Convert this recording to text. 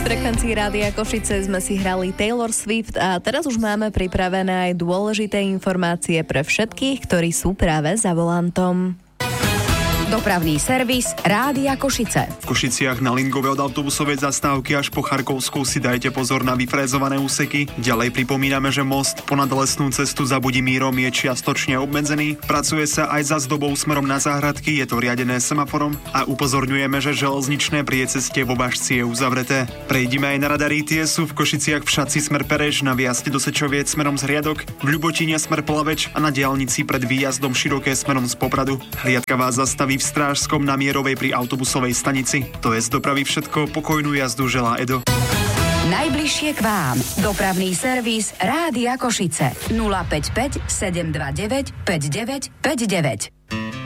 Frekvencii Rádia Košice sme si hrali Taylor Swift a teraz už máme pripravené aj dôležité informácie pre všetkých, ktorí sú práve za volantom. Dopravný servis Rádia Košice. V Košiciach na Lingove od autobusovej zastávky až po Charkovskú si dajte pozor na vyfrézované úseky. Ďalej pripomíname, že most ponad lesnú cestu za Budimírom je čiastočne obmedzený. Pracuje sa aj za zdobou smerom na záhradky, je to riadené semaforom a upozorňujeme, že železničné priecestie v Obašci je uzavreté. Prejdime aj na radary, tie sú v Košiciach v Šaci smer Perež, na výjazde do Sečoviec smerom z Hriadok, v Ľubotine smer Plaveč a na diaľnici pred výjazdom Široké smerom z Popradu. Hliadka vás zastaví v Strážskom na Mierovej pri autobusovej stanici. To je z dopravy všetko, pokojnú jazdu želá Edo. Najbližšie k vám. Dopravný servis Rádia Košice. 055 729 5959.